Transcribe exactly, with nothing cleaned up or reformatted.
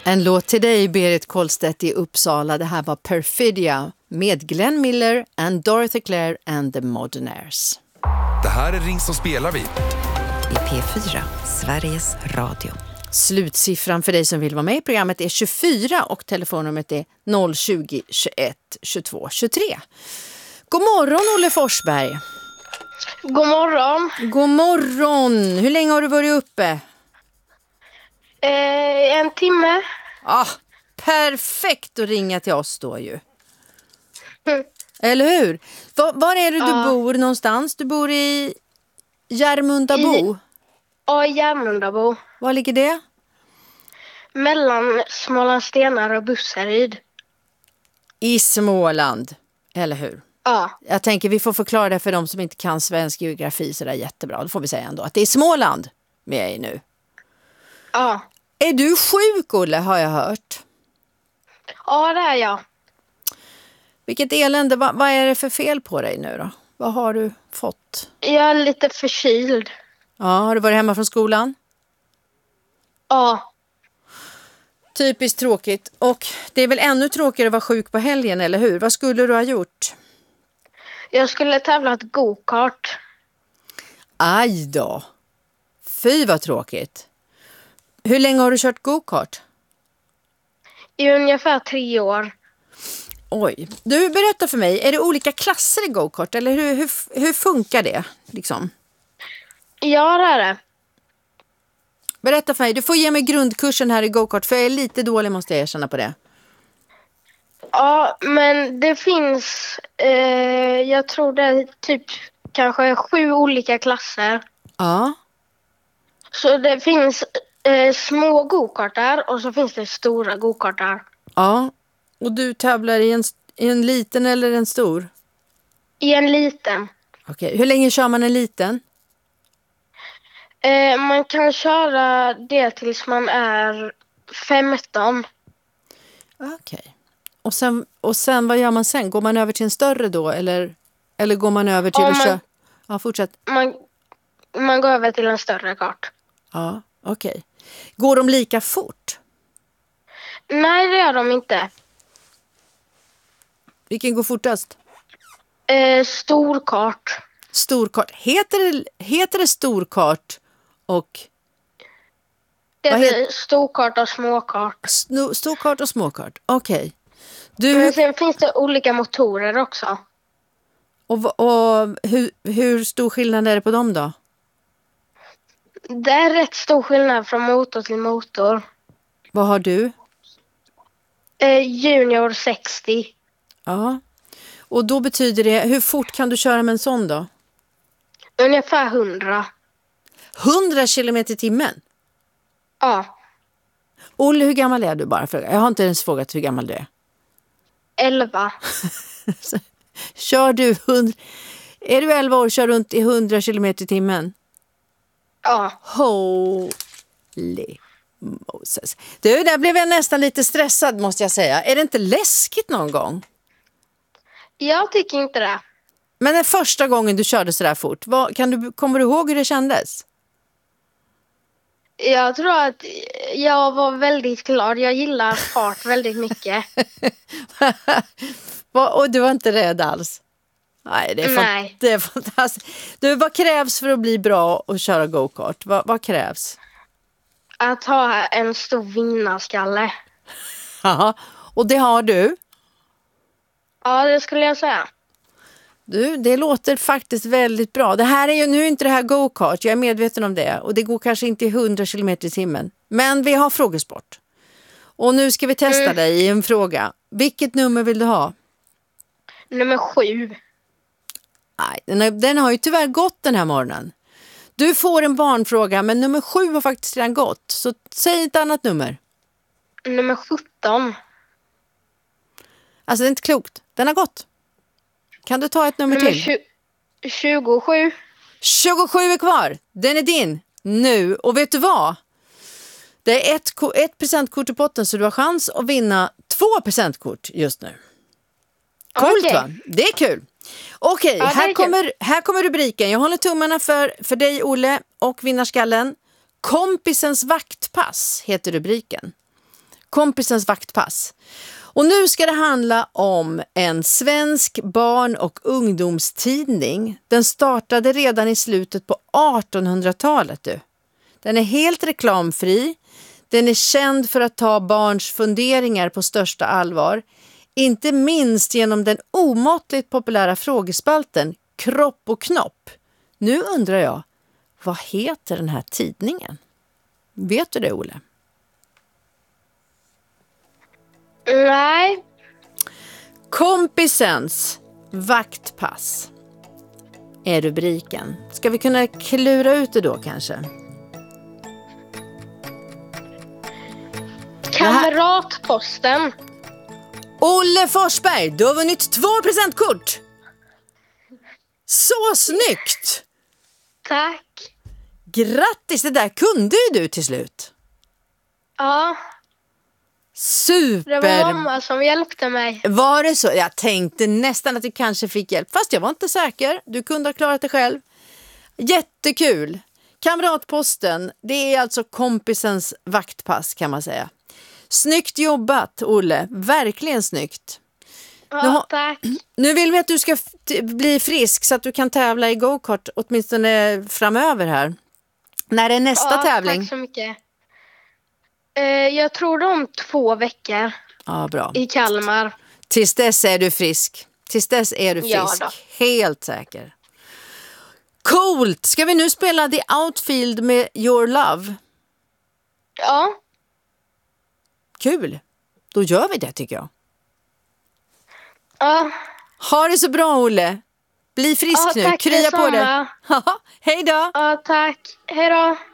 En låt till dig, Berit Kollstedt i Uppsala. Det här var Perfidia med Glenn Miller and Dorothy Clare and the Modernaires. Det här är Ring som spelar vi. I P fyra, Sveriges Radio. Slutsiffran för dig som vill vara med i programmet är tjugofyra och telefonnumret är noll tjugo, tjugoett, tjugotvå, tjugotre. God morgon, Olle Forsberg. God morgon. God morgon. Hur länge har du varit uppe? Eh, en timme. Ah, perfekt att ringa till oss då ju. Mm. Eller hur? Var, var är det du Ja. bor någonstans? Du bor i Järmundabo. Ja, i Järmundabo. Var ligger det? Mellan Smålandstenar och Busseryd. I Småland, eller hur? Ja. Jag tänker vi får förklara det för de som inte kan svensk geografi så där jättebra. Då får vi säga ändå att det är Småland vi är i nu. Ja. Är du sjuk, Olle, har jag hört? Ja, det är jag. Vilket elände, vad, vad är det för fel på dig nu då? Vad har du fått? Jag är lite förkyld. Ja, har du varit hemma från skolan? Ja. Typiskt tråkigt. Och det är väl ännu tråkigare att vara sjuk på helgen, eller hur? Vad skulle du ha gjort? Jag skulle tävla ett go-kart. Aj då. Fy vad tråkigt. Hur länge har du kört go-kart? I ungefär tre år. Oj. Du, berätta för mig. Är det olika klasser i go-kart? Eller hur, hur, hur funkar det? Liksom? Ja, det är det. Berätta för mig. Du får ge mig grundkursen här i go-kart. För jag är lite dålig, måste jag erkänna på det. Ja, men det finns, eh, jag tror det är typ kanske sju olika klasser. Ja. Så det finns eh, små go-kartar och så finns det stora go-kartar. Ja. Och du tävlar i en, i en liten eller en stor? I en liten. Okej. Hur länge kör man en liten? Eh, man kan köra det tills man är femton. Okej. Och sen, och sen, vad gör man sen? Går man över till en större då? Eller, eller går man över till Ja, att man- köra? Ja, fortsätt. Man, man går över till en större kart. Ja, okej. Går de lika fort? Nej, det gör de inte. Vilken går fortast? Eh, stor kart. Storkart. Heter det, heter det storkart och Det Vad är storkart och småkart. sno, storkart och småkart? Okej. Du, Men sen finns det olika motorer också. och, och hur, hur stor skillnad är det på dem då? Det är rätt stor skillnad från motor till motor. Vad har du? Eh, junior sextio. Ja. Och då betyder det, hur fort kan du köra med en sån då? Ungefär hundra. hundra kilometer i timmen? Ja, Olle, hur gammal är du bara? För jag har inte ens frågat hur gammal du är. elva. Kör du hundra... Är du elva år och kör runt i hundra kilometer i timmen? Ja. Holy Moses. Du, där blev jag nästan lite stressad, måste jag säga. Är det inte läskigt någon gång? Jag tycker inte det. Men den första gången du körde så där fort, vad, kan du, kommer du ihåg hur det kändes? Jag tror att jag var väldigt glad. Jag gillar fart väldigt mycket. Vad- och du var inte rädd alls? Nej, det är, fan, Nej. det är fantastiskt. Du, vad krävs för att bli bra och köra go-kart? Vad, vad krävs? Att ha en stor vinnarskalle. Jaha, och det har du? Ja, det skulle jag säga. Du, det låter faktiskt väldigt bra. Det här är ju, nu är inte det här go-kart, jag är medveten om det. Och det går kanske inte i hundra kilometer i timmen. Men vi har frågesport. Och nu ska vi testa Mm. dig i en fråga. Vilket nummer vill du ha? Nummer sju. Nej, den, har, den har ju tyvärr gått den här morgonen. Du får en barnfråga, men nummer sju har faktiskt redan gått. Så säg ett annat nummer. Nummer sjutton. Alltså det är inte klokt. Den har gått. Kan du ta ett nummer Nummer till? tju- tjugosju. tjugosju är kvar. Den är din nu. Och vet du vad? Det är ett, ko- ett presentkort i potten, så du har chans att vinna två presentkort just nu. Coolt, Okej. va? Det är kul. Okej, Ja, det är här, kul. kommer, här kommer rubriken. Jag håller tummarna för, för dig, Olle, och vinnarskallen. Kompisens vaktpass heter rubriken. kompisens vaktpass. Och nu ska det handla om en svensk barn- och ungdomstidning. Den startade redan i slutet på artonhundratalet. Du. Den är helt reklamfri. Den är känd för att ta barns funderingar på största allvar. Inte minst genom den omåttligt populära frågespalten Kropp och knopp. Nu undrar jag, vad heter den här tidningen? Vet du det, Olle? Nej. Kompisens vaktpass är rubriken. Ska vi kunna klura ut det då kanske? Kamratposten. Olle Forsberg, du har vunnit två presentkort. Så snyggt! Tack. Grattis, det där kunde ju du till slut. Ja, Super! det var mamma som hjälpte mig. Var det så? Jag tänkte nästan att du kanske fick hjälp. Fast jag var inte säker. Du kunde ha klarat det själv. Jättekul! Kamratposten, det är alltså kompisens vaktpass kan man säga. Snyggt jobbat, Olle. Verkligen snyggt. Ja, Nu har- tack. Nu vill vi att du ska f- bli frisk så att du kan tävla i go-kart åtminstone framöver här. När är nästa Ja, tävling? tack så mycket. Eh, jag tror det om två veckor Ja, bra. i Kalmar. Tills dess är du frisk. Tills dess är du frisk. Ja då. Helt säker. Coolt! Ska vi nu spela The Outfield med Your Love? Ja, Kul! Då gör vi det tycker jag. ja. Ha det så bra, Olle. Bli frisk Ja, nu. tack Krya på det. detsamma. Hej då! Ja, tack. Hej då.